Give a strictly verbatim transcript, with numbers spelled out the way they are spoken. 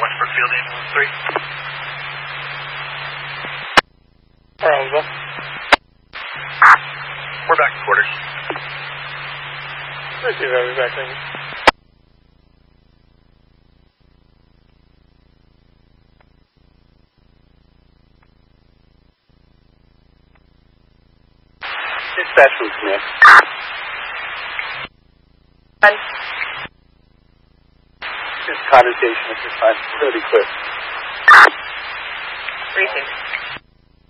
Westbrook Field, ambulance three. Bravo. We're back to quarters. Receive, I'll be back in. Dispatch from Smith. One. Just condensation at this time. Really quick. Receive.